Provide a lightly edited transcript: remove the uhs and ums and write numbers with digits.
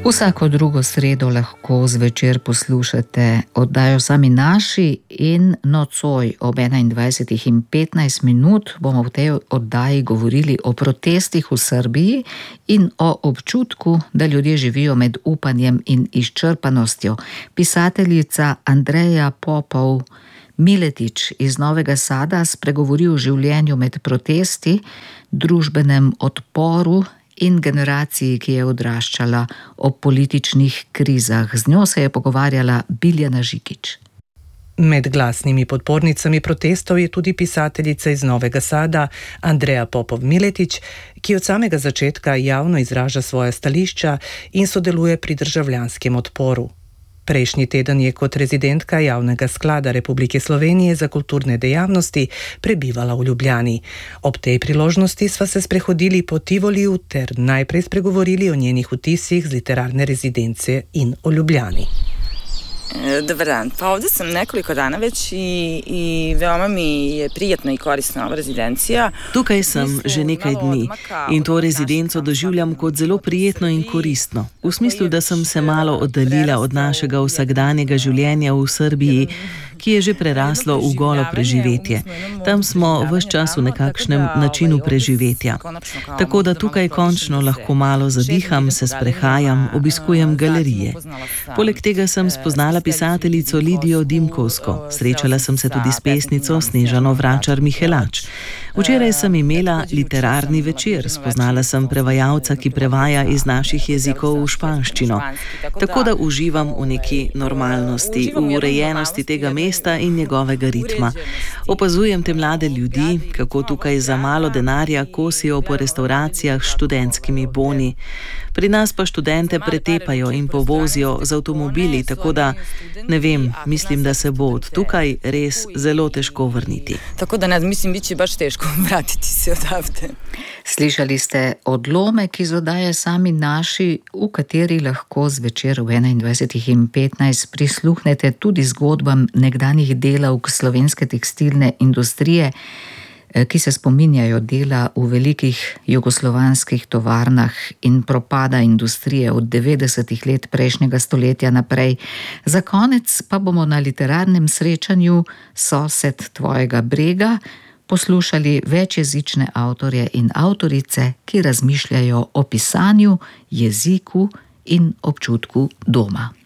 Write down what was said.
Vsako drugo sredo lahko zvečer poslušate oddajo Sami naši in nocoj ob 21:15 bomo v tej oddaji govorili o protestih v Srbiji in o občutku, da ljudje živijo med upanjem in izčrpanostjo. Pisateljica Andreja Popov Miletić iz Novega Sada spregovori o življenju med protesti, družbenem odporu in generaciji, ki je odraščala ob političnih krizah. Z njo se je pogovarjala Biljana Žikić. Med glasnimi podpornicami protestov je tudi pisateljica iz Novega Sada Andreja Popov Miletić, ki od samega začetka javno izraža svoja stališča in sodeluje pri državljanskem odporu. Prejšnji teden je kot rezidentka Javnega sklada Republike Slovenije za kulturne dejavnosti prebivala v Ljubljani. Ob tej priložnosti sva se sprehodili po Tivoliju ter najprej spregovorili o njenih vtisih z literarne rezidence in o Ljubljani. Dobar dan, pa ovdje sam nekoliko dana već i veoma mi je prijatna i korisna ova rezidencija. Tukaj sem že nekaj dni in to rezidenco doživljam kot zelo prijetno in koristno. V smislu, da sem se malo oddaljila od našega vsakdanjega življenja v Srbiji, ki je že preraslo v golo preživetje. Tam smo ves čas v nekakšnem načinu preživetja. Tako da tukaj končno lahko malo zadiham, se sprehajam, obiskujem galerije. Poleg tega sem spoznala pisateljico Lidijo Dimkovsko. Srečala sem se tudi s pesnico Snežano Vračar-Mihelač. Včeraj sem imela literarni večer, spoznala sem prevajalca, ki prevaja iz naših jezikov v španščino. Tako da uživam v neki normalnosti, v urejenosti tega mesta in njegovega ritma. Opazujem te mlade ljudi, kako tukaj za malo denarja kosijo po restauracijah s študentskimi boni. Pri nas pa študente pretepajo in povozijo z avtomobili, tako da, ne vem, mislim, da se bo od tukaj res zelo težko vrniti. Tako da, mislim, bit će baš teško vratiti se odavde. Slišali ste odlomek iz oddaje Sami naši, v kateri lahko zvečer v 21:15 prisluhnete tudi zgodbam nekdanjih delavk slovenske tekstilne industrije, ki se spominjajo dela v velikih jugoslovanskih tovarnah in propada industrije od 90. let prejšnjega stoletja naprej. Za konec pa bomo na literarnem srečanju Sosed tvojega brega poslušali večjezične avtorje in avtorice, ki razmišljajo o pisanju, jeziku in občutku doma.